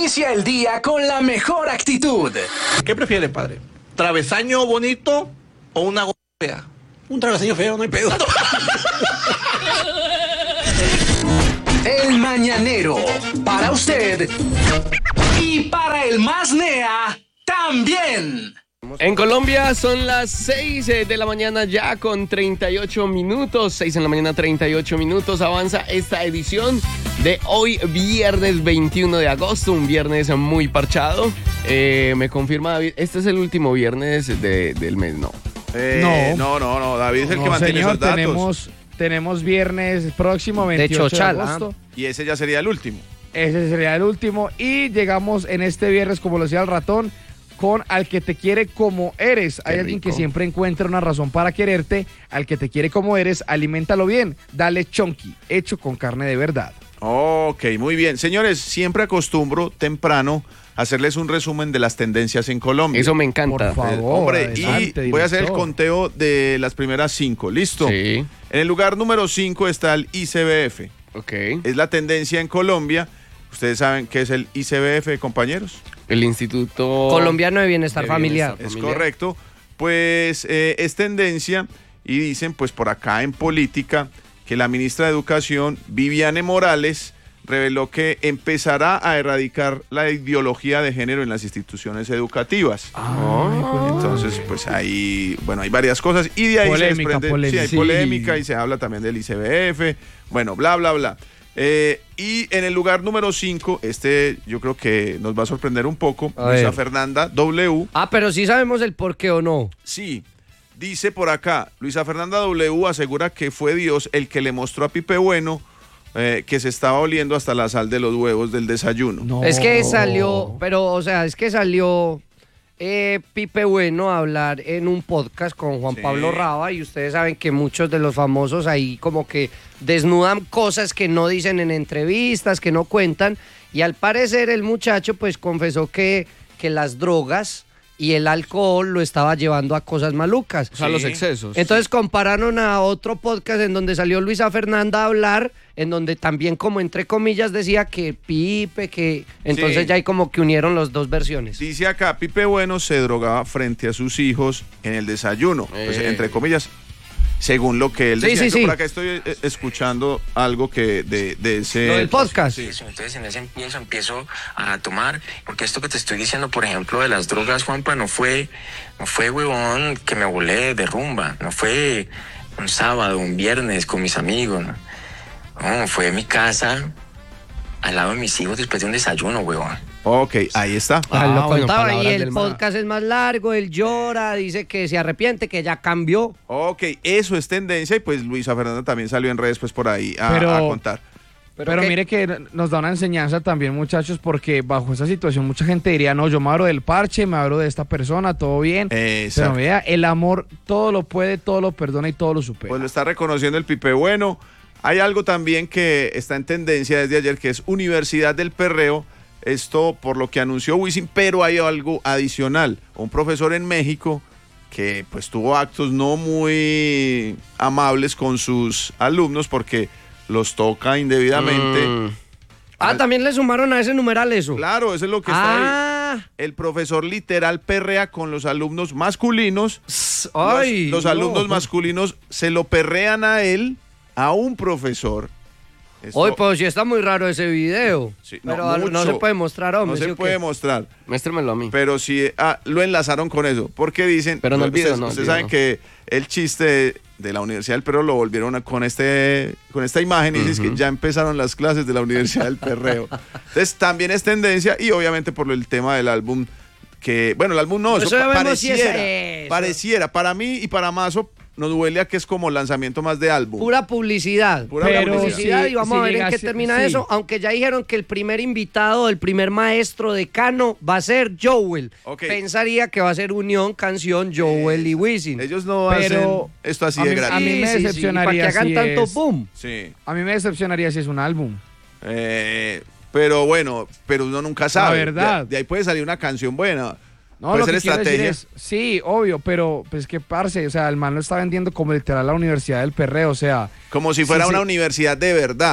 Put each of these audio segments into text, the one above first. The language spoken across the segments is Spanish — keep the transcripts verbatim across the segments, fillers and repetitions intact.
Inicia el día con la mejor actitud. ¿Qué prefiere, padre? ¿Travesaño bonito o una goma fea? Un travesaño feo, no hay pedo. El Mañanero, para usted y para el más nea también. En Colombia son las seis de la mañana ya con treinta y ocho minutos, seis en la mañana treinta y ocho minutos, avanza esta edición de hoy viernes veintiuno de agosto, un viernes muy parchado. Eh, me confirma David, este es el último viernes de, del mes, ¿no? Eh, no. no, no, no, David es el no, que mantiene señor, esos datos. Tenemos, tenemos viernes próximo, veintiocho de, Chochala. agosto. Y ese ya sería el último. Ese sería el último. Y llegamos en este viernes, como lo decía el ratón, con al que te quiere como eres. Hay Qué alguien rico. que siempre encuentra una razón para quererte. Al que te quiere como eres, aliméntalo bien. Dale chonky, hecho con carne de verdad. Ok, muy bien. Señores, siempre acostumbro temprano hacerles un resumen de las tendencias en Colombia. Eso me encanta. Por Eh, favor, hombre, adelante, y voy a hacer el director. conteo de las primeras cinco. ¿Listo? Sí, En el lugar número cinco está el I C B F. ok. Es la tendencia en Colombia. ¿Ustedes saben qué es el I C B F, compañeros? El Instituto Colombiano de Bienestar de Familiar. Bienestar Es Familiar. correcto. Pues eh, es tendencia y dicen, pues por acá en política, que la ministra de Educación, Viviane Morales, reveló que empezará a erradicar la ideología de género en las instituciones educativas. Ah, Entonces, pues ahí, bueno, hay varias cosas y de ahí Polémica, se desprende, polémica. sí, hay Sí. polémica y se habla también del I C B F, bueno, bla, bla, bla. Eh, y en el lugar número cinco, este yo creo que nos va a sorprender un poco, A Luisa ver. Fernanda W. Ah, pero sí sabemos el por qué o no. Sí, dice por acá, Luisa Fernanda W asegura que fue Dios el que le mostró a Pipe Bueno eh, que se estaba oliendo hasta la sal de los huevos del desayuno. no. Es que salió, pero, o sea, es que salió eh, Pipe Bueno a hablar en un podcast con Juan Sí. Pablo Raba y ustedes saben que muchos de los famosos ahí como que desnudan cosas que no dicen en entrevistas, que no cuentan, y al parecer el muchacho pues confesó que, que las drogas y el alcohol lo estaba llevando a cosas malucas. O sea, Sí. los excesos. Entonces compararon a otro podcast en donde salió Luisa Fernanda a hablar, en donde también como entre comillas decía que Pipe, que entonces Sí. ya hay como que unieron las dos versiones. Dice acá, Pipe Bueno se drogaba frente a sus hijos en el desayuno, pues, Eh. entre comillas, según lo que él Sí, decía. sí, Yo sí. por acá estoy eh, escuchando algo que de, de ese... Lo del podcast. Sí. Eso, entonces en ese empiezo empiezo a tomar, porque esto que te estoy diciendo, por ejemplo, de las drogas, Juanpa, no fue, no fue, huevón, que me volé de rumba, no fue un sábado, un viernes con mis amigos, no, no fue en mi casa, al lado de mis hijos después de un desayuno, huevón. Ok, ahí está. Ah, Ah, lo bueno, contaba y palabras el del mar. podcast es más largo, él llora, dice que se arrepiente, que ya cambió. Ok, eso es tendencia y pues Luisa Fernanda también salió en redes pues por ahí a, Pero- a contar. Pero, que- mire que nos da una enseñanza también, muchachos, porque bajo esa situación mucha gente diría, no, yo me abro del parche, me abro de esta persona, todo bien. Exacto. Pero vea, el amor todo lo puede, todo lo perdona y todo lo supera. Pues lo está reconociendo el Pipe Bueno. Hay algo también que está en tendencia desde ayer, que es Universidad del Perreo. Esto por lo que anunció Wisin, pero hay algo adicional. Un profesor en México que pues tuvo actos no muy amables con sus alumnos porque los toca indebidamente. Mm. Ah, Al- también le sumaron a ese numeral eso. Claro, eso es lo que está ahí. Ah, El profesor literal perrea con los alumnos masculinos. ay, los los no. alumnos masculinos se lo perrean a él, a un profesor. Esto- Oye, pues sí está muy raro ese video. Sí, no, pero no, mucho. se puede mostrar, no hombre. se ¿sí o puede qué? mostrar, Muéstremelo a mí. pero sí ah, lo enlazaron con eso, porque dicen, Pero no el video, ustedes, no el ustedes video, saben no. que el chiste de la Universidad del Perreo lo volvieron a- con este con esta imagen y dices que ya empezaron las clases de la Universidad del Perreo. Entonces también es tendencia y obviamente por el tema del álbum que, bueno, el álbum no, eso, Eso ya pa- vemos si es pareciera, eso. pareciera, para mí y para Mazo nos duele a que es como lanzamiento más de álbum. Pura publicidad. Pura Pura Pero publicidad si- y vamos si a ver en llegase- qué termina sí. eso. Aunque ya dijeron que el primer invitado, el primer maestro decano va a ser Joel. Ok. Pensaría que va a ser unión, canción, Joel y Wisin. Ellos no Pero hacen esto así a de mí- gratis. a mí me Sí, sí, sí, decepcionaría para que hagan si tanto es- boom. Sí. A mí me decepcionaría si es un álbum. Eh, pero bueno, pero uno nunca sabe. verdad. De, de ahí puede salir una canción buena. No, puede lo ser que quiero decir estrategia. es, sí, obvio, pero pues que parce, o sea, el man lo está vendiendo como literal la Universidad del Perreo, o sea, Como si fuera Sí, sí. una universidad de verdad.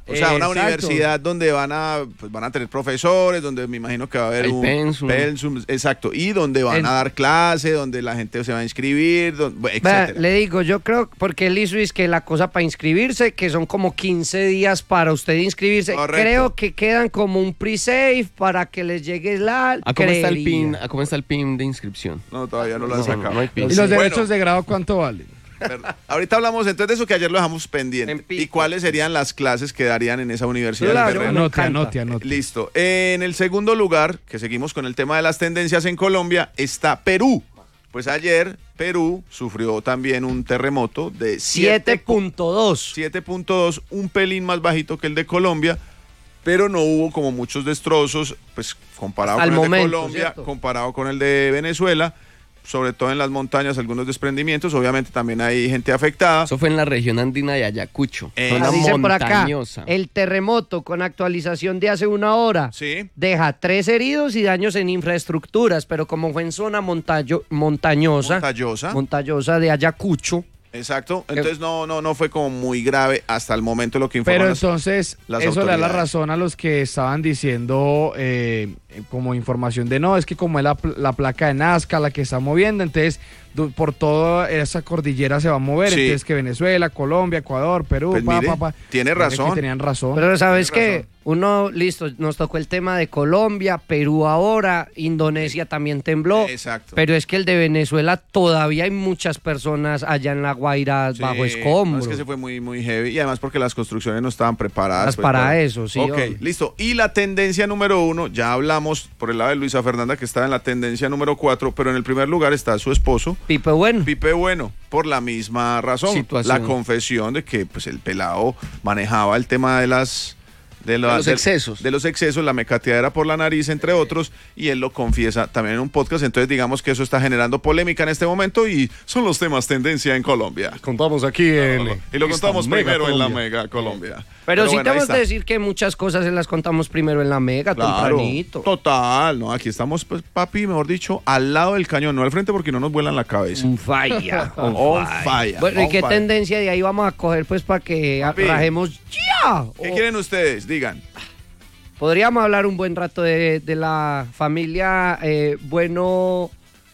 O sea, una Exacto. universidad donde van a, pues van a tener profesores, donde me imagino que va a haber Hay un pensum. pensum, exacto, y donde van En- a dar clase, donde la gente se va a inscribir, don- Vea, etcétera. le digo, yo creo, porque él hizo es que la cosa para inscribirse, que son como quince días para usted inscribirse. Correcto. Creo que quedan como un pre-save para que les llegue la. ¿A cómo está el creería. pin? ¿A cómo está el pin de inscripción? No, todavía no lo han No, sacado. no hay pin. ¿Y los Bueno, derechos de grado cuánto valen? pero ahorita hablamos entonces de eso que ayer lo dejamos En pendiente. pico. ¿Y cuáles serían las clases que darían en esa universidad? Claro, del Berreo? me Anote, encanta. anote, anote. Listo. En el segundo lugar, que seguimos con el tema de las tendencias en Colombia, está Perú. Pues ayer Perú sufrió también un terremoto de siete punto dos. siete punto dos, un pelín más bajito que el de Colombia, pero no hubo como muchos destrozos, pues comparado Al con el de momento, Colombia, ¿cierto? comparado con el de Venezuela, sobre todo en las montañas, algunos desprendimientos, obviamente también hay gente afectada. Eso fue en la región andina de Ayacucho. Eh, zona Nos dicen por acá, montañosa. el terremoto con actualización de hace una hora Sí. deja tres heridos y daños en infraestructuras, pero como fue en zona montaño- montañosa, Montañosa. montañosa de Ayacucho, Exacto. Entonces no, no, no fue como muy grave hasta el momento lo que informan Pero las- entonces, las eso le da la autoridades. razón a los que estaban diciendo eh, como información de no, es que como es la, pl- la placa de Nazca la que está moviendo, entonces du- por toda esa cordillera se va a mover, Sí. entonces que Venezuela, Colombia, Ecuador, Perú, Pues pa, mire, pa, pa. tiene Mire razón. que tenían razón. pero sabes Tienes que razón. uno, listo, nos tocó el tema de Colombia, Perú ahora, Indonesia también tembló, Exacto. pero es que el de Venezuela todavía hay muchas personas allá en La Guaira Sí, bajo no, escombros. es que se fue muy, muy heavy y además porque las construcciones no estaban preparadas. Las pues, para eso, sí, Ok, hombre. listo. Y la tendencia número uno, ya hablamos por el lado de Luisa Fernanda que está en la tendencia número cuatro, pero en el primer lugar está su esposo, Pipe Bueno. Pipe Bueno, por la misma razón. Situación. La confesión de que pues el pelado manejaba el tema de las... De, la- De los excesos. De los excesos, la mecateadera por la nariz, entre otros, y él lo confiesa también en un podcast. Entonces, digamos que eso está generando polémica en este momento y son los temas tendencia en Colombia. Contamos aquí en. Y lo contamos esta Mega primero en la Colombia. Mega Colombia. Pero, sí bueno, ahí tenemos está. que decir que muchas cosas se las contamos primero en la Mega, Claro, tempranito. total, no, aquí estamos, pues, papi, mejor dicho, al lado del cañón, no al frente porque no nos vuelan la cabeza. Un falla. On fire, Bueno, ¿y on qué fire. tendencia de ahí vamos a coger pues para que Papi. rajemos ya? ¿Qué O quieren ustedes? Digan. podríamos hablar un buen rato de, de la familia eh, Bueno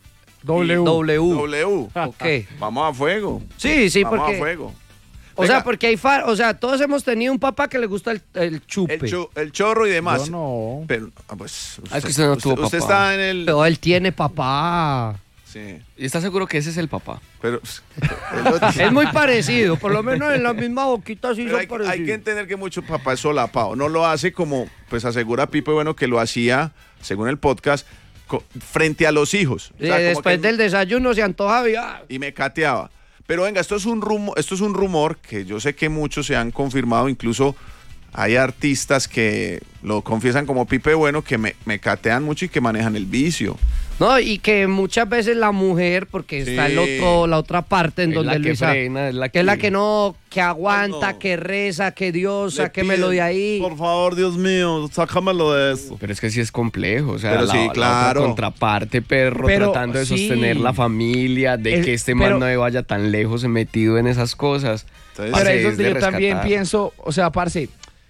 W. W. W. Ok. Vamos a fuego. Sí, sí, Vamos porque... a fuego. O Venga, sea, porque hay far, o sea, todos hemos tenido un papá que le gusta el, el chupe. el, cho- el chorro y demás. Yo no. Pero, ah, pues. Ah, es que usted no tuvo usted papá. está en el. Pero él tiene papá. Sí. ¿Y está seguro que ese es el papá? Pero. el otro- Es muy parecido, por lo menos en la misma boquita sí Pero son hay, parecidos. hay que entender que mucho papá es solapado. No lo hace como, pues asegura Pipe, bueno, que lo hacía, según el podcast, co- frente a los hijos. O Eh, sea, como después que- del desayuno se antoja ya. y me cateaba. Pero venga, esto es un rumor, esto es un rumor que yo sé que muchos se han confirmado, incluso hay artistas que lo confiesan como Pipe Bueno, que me, me catean mucho y que manejan el vicio. No, y que muchas veces la mujer, porque está el Sí. otro, la otra parte en Es donde la que Luisa, frena, es la que es la que- que no, que aguanta, No. que reza, que Dios, Le sáquemelo piden, de ahí. Por favor, Dios mío, sácamelo de eso. Pero es que sí es complejo, o sea, Pero la, sí, la otra claro. contraparte, perro, Pero, tratando de sí. sostener la familia, de Es- que este pero- man no vaya tan lejos metido en esas cosas. Entonces, Pero Parce, ahí es donde de yo también rescatar. pienso, o sea, parce,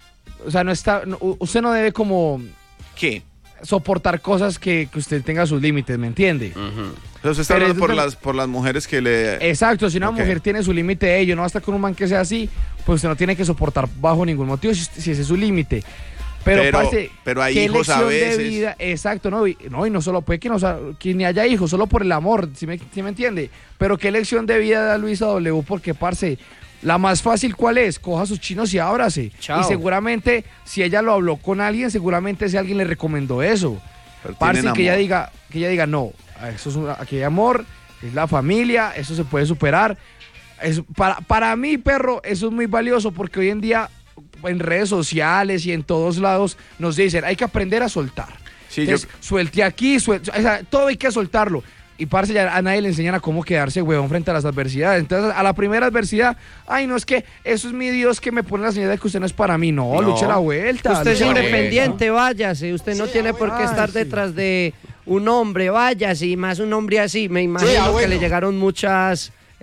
o sea, no está, no- u- usted no debe como ¿qué? soportar cosas que, que usted tenga sus límites, ¿me entiende? Pero usted está Pero hablando es por donde- las, por las mujeres que le... Exacto, si una Ok. mujer tiene su límite de ello, no va a estar con un man que sea así, pues usted no tiene que soportar bajo ningún motivo si, si ese es su límite. Pero, Pero- parce, pero hay ¿qué hijos a lección veces. de vida? Exacto, no, y, no, y no solo puede que, no, sa- que ni haya hijos, solo por el amor, ¿sí me, sí me entiende? Pero qué lección de vida da Luisa W, porque, parce, la más fácil, ¿cuál es? Coja sus chinos y ábrase. Chao. Y seguramente, si ella lo habló con alguien, seguramente ese alguien le recomendó eso. Pero Parce, tienen que ella amor. diga, que ella diga, no, eso es una- aquí hay amor, es la familia, eso se puede superar. Es, para, para mí, perro, eso es muy valioso porque hoy en día en redes sociales y en todos lados nos dicen, hay que aprender a soltar. Sí, Entonces, yo- suelte aquí, suelte, o sea, todo hay que soltarlo. Y parce, ya a nadie le enseñan a cómo quedarse huevón frente a las adversidades. Entonces, a la primera adversidad, ay, no, es que eso es mi Dios que me pone la señal de que usted no es para mí. No, No. luche la vuelta. Usted es luche la independiente, váyase. Usted no tiene por qué abuela. estar Ay, sí. detrás de un hombre, váyase. Y más un hombre así. Me imagino Sí, que abuelo. le llegaron muchas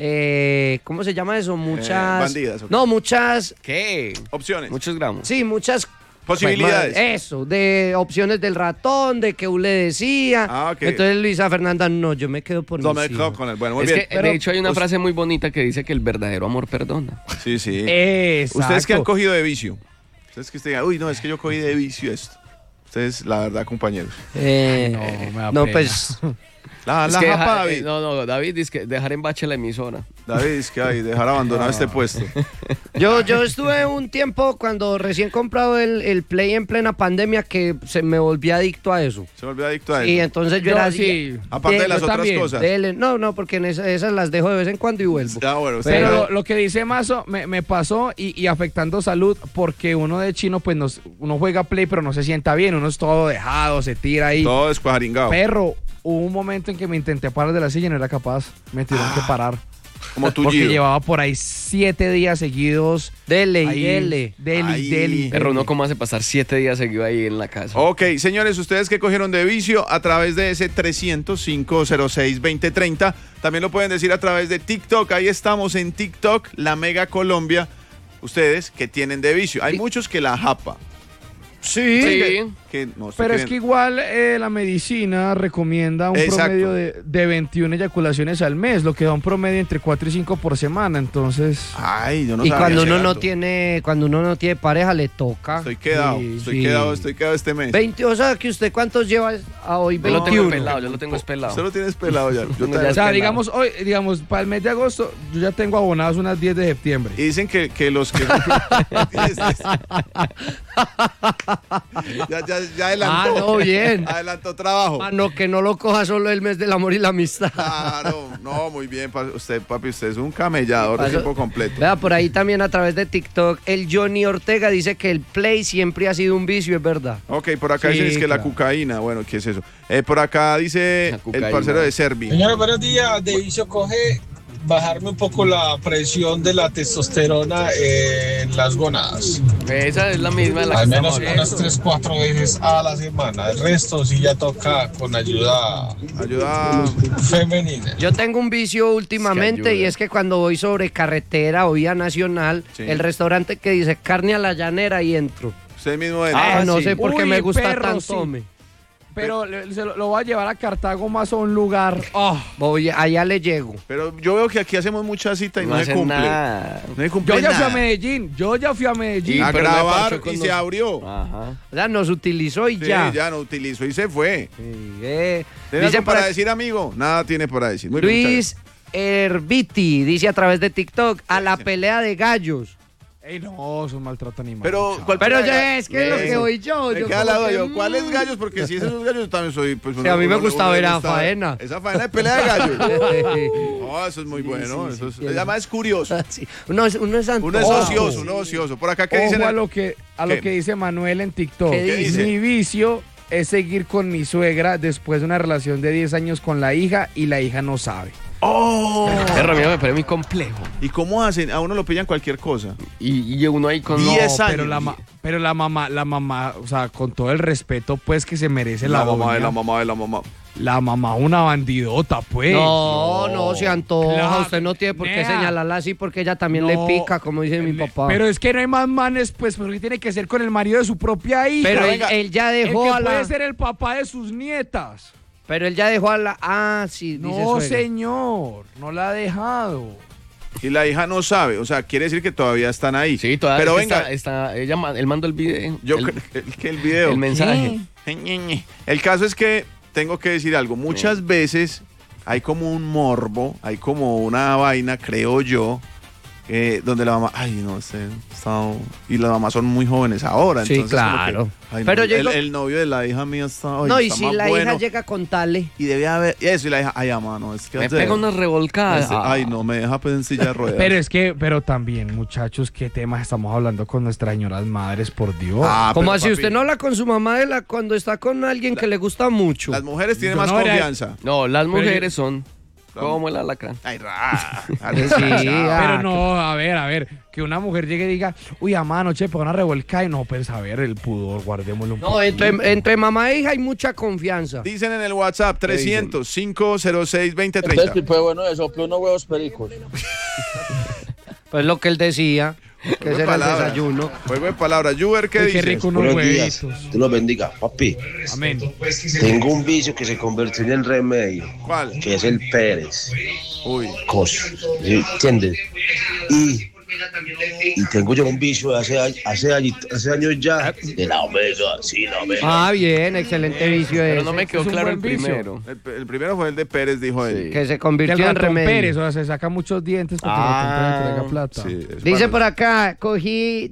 eh, ¿cómo se llama eso? Muchas... bandidas, ¿o qué? No, muchas... ¿Qué? Opciones. Muchos gramos. Sí, muchas... Posibilidades. Eso, de opciones del ratón, de que U le decía. Ah, ok. Entonces Luisa Fernanda, no, yo me quedo por No mis me quedo hijos. con él. Bueno, muy Es bien. que, de hecho, hay una frase muy bonita que dice que el verdadero amor perdona. Sí, sí. Exacto. Ustedes que han cogido de vicio. Ustedes que digan, uy, no, es que yo cogí de vicio esto. Ustedes, la verdad, compañeros. Eh, No, me da no, pena. pues... La, Es la que japa, dejar- David. eh, no, no, David dice que dejar en bache la emisora. David, es que hay, dejar abandonado este puesto. Yo, yo estuve un tiempo cuando recién comprado el, el Play en plena pandemia que se me volví adicto a eso. Se me olvidó adicto a Y eso. entonces yo, Yo era sí. Aparte de de- las yo otras también, cosas. dele- no, no, porque en esa- esas las dejo de vez en cuando y vuelvo. Ah, bueno, usted Pero no- lo, lo que dice Mazo me, me pasó y, y afectando salud porque uno de chino pues nos, uno juega play pero no se sienta bien, uno es todo dejado, se tira ahí. todo descuajaringado. Perro, hubo un momento en que me intenté parar de la silla y no era capaz, me tuvieron que parar. Como tú, Porque Gio. llevaba por ahí siete días seguidos. Dele y ahí, dele. Deli, Ahí. deli. Pero deli. uno cómo hace pasar siete días seguido ahí en la casa. Ok, señores, ustedes que cogieron de vicio a través de ese trescientos, cinco cero seis, veinte treinta, también lo pueden decir a través de TikTok. Ahí estamos en TikTok, la Mega Colombia. Ustedes que tienen de vicio. Hay muchos que la japa. Sí. Que, que no sé Pero qué- es que igual eh, la medicina recomienda un Exacto. promedio de, de veintiuna eyaculaciones al mes, lo que da un promedio entre cuatro y cinco por semana, entonces... Ay, yo no y sabía cuando ese uno no dato. tiene, cuando uno no tiene pareja le toca. Estoy quedado, Sí, estoy sí. quedado, estoy quedado este mes. veinte, o sea, que usted cuántos lleva a hoy, Yo lo tengo veintiuno. pelado, yo lo tengo espelado. Usted lo tienes pelado ya. Yo No, te- ya O sea, pelado. digamos hoy, digamos, para el mes de agosto, yo ya tengo abonados unas diez de septiembre. Y dicen que, que los que... ya, ya, ya adelantó. Ah, no, bien. Adelantó trabajo. Mano, que no lo coja solo el mes del amor y la amistad. Claro, no, muy bien. pa- Usted, papi, usted es un camellador de Pasó- tiempo completo. Vea, por ahí también a través de TikTok, el Johnny Ortega dice que el Play siempre ha sido un vicio, es verdad. Ok, por acá Sí, dicen es que la claro. cucaína. Bueno, ¿qué es eso? Eh, por acá dice La el cucaína. parcero de Servi. Señores, buenos días. De vicio coge bajarme un poco la presión de la testosterona en las gónadas. Esa es la misma de la que Al estamos menos hablando. unas tres, cuatro veces a la semana. El resto sí ya toca con ayuda Ayuda. femenina. Yo tengo un vicio últimamente ayuda. y es que cuando voy sobre carretera o vía nacional, Sí. el restaurante que dice carne a la llanera y entro. Usted mismo es. Ah, no sí. sé por qué Uy, me gusta perro, tanto. sí. hombre. Pero le- se lo, lo voy a llevar a Cartago más a un lugar. Oh, Voy, allá le llego. Pero yo veo que aquí hacemos mucha cita y no, No se hacen cumple. nada. No se cumple yo ya fui a nada. Medellín, yo ya fui a Medellín. A pero no grabar parchó con y se nos- abrió. Ajá. O sea, nos utilizó y Sí, ya. ya no utilizó y se fue. Sí, eh. ¿Tiene Dice algo por para aquí- decir, amigo? Nada tiene para decir. Muy bien, Luis Herbiti dice a través de TikTok a la dice? pelea de gallos. Ey, no, es un maltrato animal. Pero, chao. ¿cuál Pero pelea de ya gallos? es que es lo Bien. que oí yo. Me yo queda como la duda que, yo, ¿cuáles mm. gallos? Porque si es esos gallos, yo también soy. Pues, Sí, a mí me gusta le ver a gusta- faena. Esa faena de pelea de gallos. No, eso es muy bueno. sí, eso es, sí, se llama es curioso. Sí, Uno es, uno es Uno es antojo. ocioso, uno es ocioso. Por acá, ¿qué Ojo dicen? a lo que a lo ¿Qué? que dice Manuel en TikTok. ¿Qué ¿Qué dice? Mi vicio es seguir con mi suegra después de una relación de diez años con la hija y la hija no sabe. ¡Oh! Perro mío, me parece muy complejo. ¿Y cómo hacen? A uno lo pillan cualquier cosa. Y, y uno ahí con... Diez No, años. pero la, ma- pero la mamá, la mamá, o sea, con todo el respeto, pues, que se merece la, La mamá doña, de la mamá de la mamá. la mamá una bandidota, pues. No, no, se antoja. Claro. Usted no tiene por qué Nea. señalarla así porque ella también No. le pica, como dice mi Le- papá. Pero es que no hay más manes, pues, porque tiene que ser con el marido de su propia hija. Pero él, venga, él ya el dejó que a la... puede ser el papá de sus nietas. Pero él ya dejó a la... Ah, sí, dice No, suegra. señor, no la ha dejado. Y la hija no sabe. O sea, quiere decir que todavía están ahí. Sí, todavía Pero es que venga, está, está- ella, ma- él mandó el video. yo el, creo que- que el video. el mensaje. El caso es que tengo que decir algo. Muchas veces hay como un morbo, hay como una vaina, creo yo, eh, donde la mamá, ay, no sé, está- y las mamás son muy jóvenes ahora. Sí, entonces como que, claro. ay, Pero no, yo el, digo- el novio de la hija mía está, ay, No, y está si más la bueno. hija llega a contarle... Y debe haber, y eso, y la hija, ay, ama, no, es que Me hacer? pega una revolcada. Este, Ay, no, me deja pues en silla de ruedas. Pero es que, pero también, muchachos, ¿qué temas estamos hablando con nuestras señoras madres, por Dios? Ah, Como pero, así, papi, usted no habla con su mamá de la, cuando está con alguien que le gusta mucho. Las mujeres tienen Yo más no era- confianza. No, las Pero- mujeres son... Como el alacrán. Ay, ra. Sí, ah, Pero no, a ver, a ver, que una mujer llegue y diga, uy, a mano, che, pega una revolcada y no, pues a ver, el pudor, guardémoslo un No, poco. entre, entre mamá e hija hay mucha confianza. Dicen en el WhatsApp trescientos, cinco cero seis, veinte treinta. Entonces, Pipe, bueno, de sople unos huevos pericos. Pues lo que él decía, que Juego ese de era el palabras. desayuno. Juego de palabras. Juber, ¿qué Uy, dices? qué rico unos Buenos días, huevitos. Dios los bendiga, papi. Amén. Tengo un vicio que se convirtió en el remedio, ¿Cuál? que es el Pérez. Uy. Coso, ¿sí? ¿Entiendes? Y, y tengo yo un vicio hace, a- hace, añi- hace años ya de la Omega, sí, la Omega. Ah, bien, excelente vicio Pero ese. no me quedó es un claro el buen vicio. primero. El, el primero fue el de Pérez, dijo él. Que se Que el convirtió en ratón remedio. Pérez, o sea, se saca muchos dientes para que Ah, el ratón Pérez traiga plata. Sí, es Dice para- por acá, cogí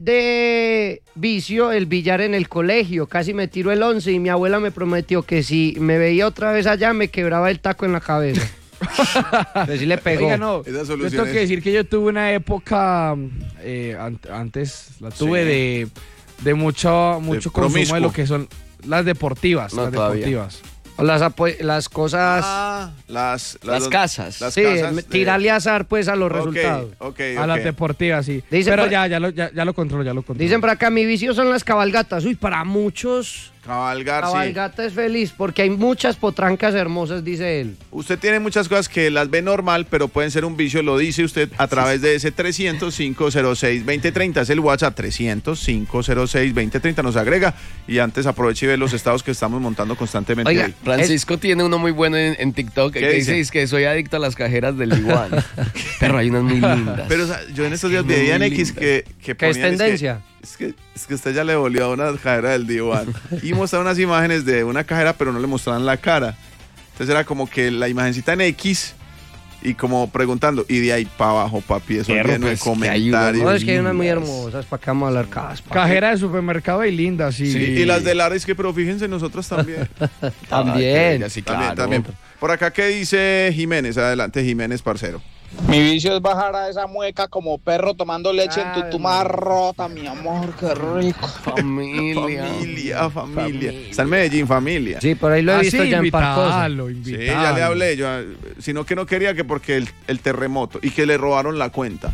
de vicio el billar en el colegio, casi me tiro el once y mi abuela me prometió que si me veía otra vez allá me quebraba el taco en la cabeza. Entonces sí le pegó. Oiga, no, Esa yo solución tengo es- que decir que yo tuve una época, eh, an- antes la tuve Sí. de, de mucho, mucho consumo promiscuo. de lo que son las deportivas, No, las todavía. deportivas. Las, apo- las cosas... Ah, las, Las casas. Las sí, casas me- de- tirarle azar pues a los Ok, resultados. ok, A las ok. deportivas, sí. Dice Pero por- ya, ya lo, ya, ya lo controlo, ya lo controlo. Dicen por acá, mi vicio son las cabalgatas. Uy, para muchos, Cabalgar, sí. cabalgata es feliz porque hay muchas potrancas hermosas, dice él. Usted tiene muchas cosas que las ve normal, pero pueden ser un vicio, lo dice usted a través de ese trescientos, cinco cero seis, veinte treinta. Es el WhatsApp trescientos, cinco cero seis, veinte treinta. Nos agrega y antes aproveche y ve los estados que estamos montando constantemente Oiga, ahí. Francisco tiene uno muy bueno en, en TikTok que ¿Qué dice? dice? Es que soy adicto a las cajeras del Iguan. Pero hay unas muy lindas. Pero o sea, yo en estos días Muy veía en X lindas. que, que ¿Qué es ponían, tendencia? Es que, es que, es que usted ya le volvió a una cajera del diván. Y mostraban unas imágenes de una cajera, pero no le mostraban la cara. Entonces era como que la imagencita en X y como preguntando, y de ahí para abajo, papi, eso Pero, lleno de pues, que hay unas- comentarios. No, es que hay unas muy lindas. hermosas, para acá vamos a hablar caspa. Cajera de supermercado y linda, sí. Sí, y las de Lara, es que, pero fíjense nosotros también. También. Ya sí, También, claro. también. Por acá, ¿qué dice Jiménez? Adelante, Jiménez, parcero. Mi vicio es bajar a esa mueca como perro tomando leche en tu Ay, tumarrota, mi amor, qué rico. Familia. Familia, familia. Está en Medellín, familia. Sí, por ahí lo he Ah, visto sí, ya en Parcosa. invitalo, Sí, invitalo. ya le hablé, yo, ah, sino que no quería que porque el, el terremoto y que le robaron la cuenta.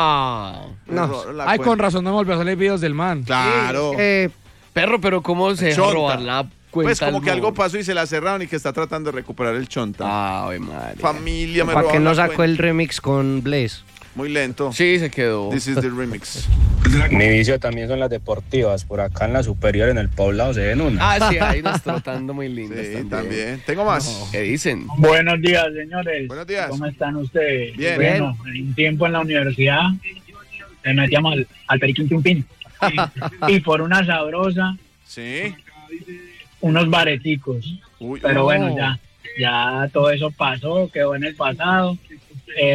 Ah. Le No. robaron la Ay, cuenta. con razón no me volvió a salir videos del man. Claro. Eh, Perro, pero ¿cómo se deja Chonta. robar la cuenta? Pues como al que algo móvil? pasó y se la cerraron y que está tratando de recuperar el chonta. Ave madre. Familia, me ¿Para qué robaron no la sacó cuenta. el remix con Blaze? Muy lento. Sí, se quedó. This is the remix. Mi vicio también son las deportivas. Por acá en la superior, en el poblado, se ven una. Ah, sí, hay unas trotando muy lindas Sí, también. también. Tengo más. ¿Qué dicen? Buenos días, señores. Buenos días. ¿Cómo están ustedes? Bien. Bueno, en un tiempo en la universidad le metíamos al, al periquín pimpín. Y, y por una sabrosa, Sí. unos bareticos. Uy, Pero no. bueno, ya, ya todo eso pasó, quedó en el pasado. Eh,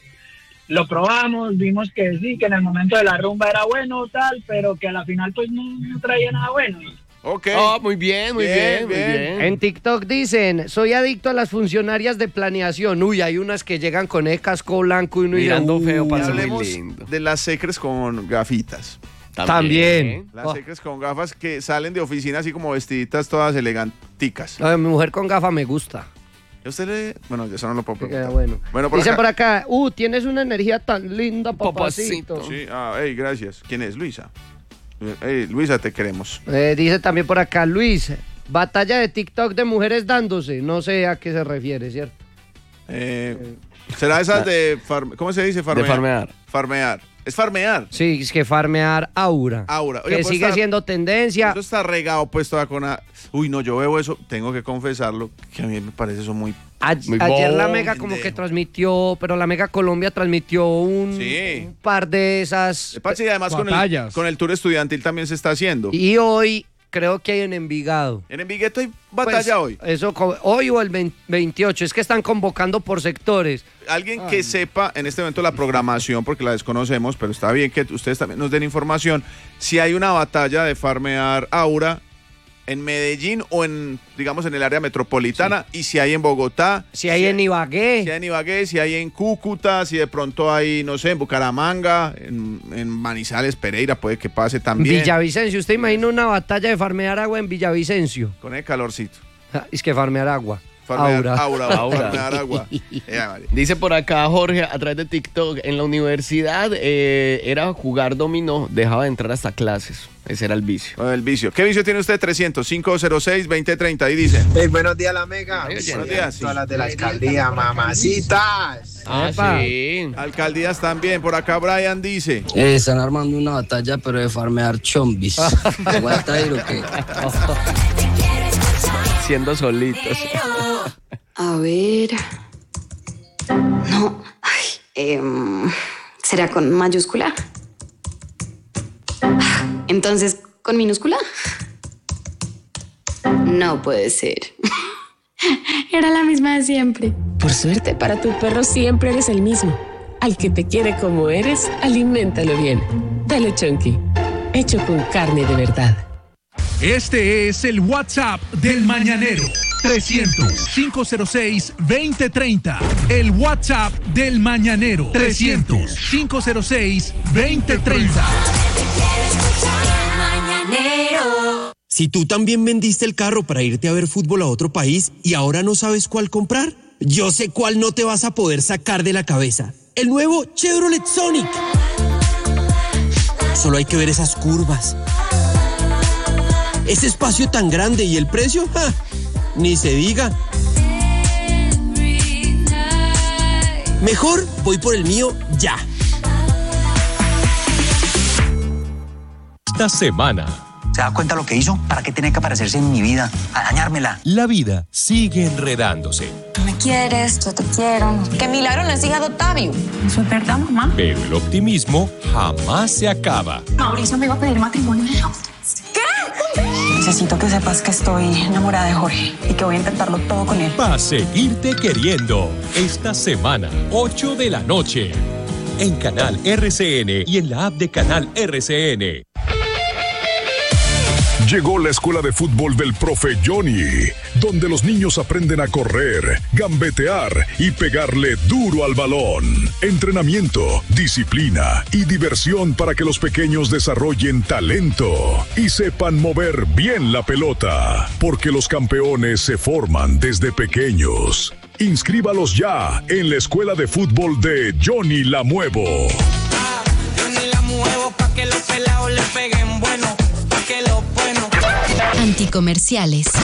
lo probamos, vimos que sí, que en el momento de la rumba era bueno, tal, pero que a la final pues no, no traía nada bueno. Ok. Oh, muy bien, muy bien, Bien, muy bien. bien. En TikTok dicen, soy adicto a las funcionarias de planeación. Uy, hay unas que llegan con el casco blanco y uno dice, Mirando "Uy". feo, Y parece muy hablemos lindo. de las secres con gafitas. También. Las Oh. secres con gafas que salen de oficina así como vestiditas todas eleganticas. No, mi mujer con gafa me gusta. ¿A usted le...? Bueno, eso no lo puedo Que preguntar. queda bueno. Bueno, por Dicen acá. por acá, uh, tienes una energía tan linda, papacito. Papacito. Sí, ah, hey, gracias. ¿Quién es? Luisa. Hey, Luisa, te queremos. Eh, dice también por acá, Luis, batalla de TikTok de mujeres dándose. No sé a qué se refiere, ¿cierto? Eh, ¿Será esas de... farm- ¿Cómo se dice? Farmear. De farmear. Farmear. Es farmear. Sí, es que farmear aura. Aura. Oye, que pues sigue está- siendo tendencia. Eso está regado pues toda con una... Uy, no, yo veo eso, tengo que confesarlo, que a mí me parece eso muy... A- Muy ayer la bobo, Mega como pendejo. que transmitió, pero la Mega Colombia transmitió un, Sí. un par de esas. Pachi, y además con el, Batallas. con el tour estudiantil también se está haciendo. Y hoy creo que hay en Envigado. En Envigueto hay batalla Pues, hoy. Eso, co- hoy o el veinte veintiocho. Es que están convocando por sectores. Alguien que sepa en este momento la programación, porque la desconocemos, pero está bien que ustedes también nos den información, si hay una batalla de farmear Aura en Medellín o en, digamos, en el área metropolitana, y si hay en Bogotá, Si hay en Ibagué. si hay en Ibagué, si hay en Cúcuta, si de pronto hay, no sé, en Bucaramanga, en, en Manizales, Pereira, puede que pase también. Villavicencio. ¿Usted imagina una batalla de farmear agua en Villavicencio? Con el calorcito. Ja, Es que farmear agua. Farmear Aura. aura, Aura. farmear agua. Eh, vale. Dice por acá Jorge a través de TikTok, en la universidad eh, era jugar dominó, dejaba de entrar hasta clases. Ese era el vicio. El vicio. ¿Qué vicio tiene usted? trescientos, cinco cero seis, veinte treinta. Ahí dice. Hey, buenos días, la mega. Ay, oye, buenos días. Todas las de la alcaldía, mamacitas. Ah, Epa. sí. Alcaldías también. Por acá Brian dice. Eh, están armando una batalla, pero de farmear chombis. ¿Aguanta ir o qué? Siendo solitos. A ver. No. Ay, em, ¿será con mayúscula? Entonces, ¿con minúscula? No puede ser. Era la misma de siempre. Por suerte, para tu perro siempre eres el mismo. Al que te quiere como eres, aliméntalo bien. Dale Chunky, hecho con carne de verdad. Este es el WhatsApp del Mañanero. trescientos, cinco cero seis, veinte treinta. El WhatsApp del Mañanero. trescientos, cinco cero seis, veinte treinta. Si tú también vendiste el carro para irte a ver fútbol a otro país y ahora no sabes cuál comprar, yo sé cuál no te vas a poder sacar de la cabeza. El nuevo Chevrolet Sonic. Solo hay que ver esas curvas. Ese espacio tan grande y el precio, ¡ja! Ni se diga. Mejor voy por el mío ya. Esta semana. ¿Se da cuenta lo que hizo? ¿Para qué tiene que aparecerse en mi vida? A dañármela. La vida sigue enredándose. No me quieres, yo te quiero. Qué milagro no es hija de Octavio. Eso es verdad, mamá. Pero el optimismo jamás se acaba. Mauricio me iba a pedir matrimonio. ¿Qué? Necesito que sepas que estoy enamorada de Jorge y que voy a intentarlo todo con él. Para seguirte queriendo. Esta semana, ocho de la noche. En Canal R C N y en la app de Canal R C N. Llegó la escuela de fútbol del profe Johnny, donde los niños aprenden a correr, gambetear y pegarle duro al balón. Entrenamiento, disciplina y diversión para que los pequeños desarrollen talento y sepan mover bien la pelota, porque los campeones se forman desde pequeños. Inscríbalos ya en la escuela de fútbol de Johnny Lamuevo. Johnny Lamuevo, pa' que los pelados le peguen bueno, pa' que los buenos. Anticomerciales.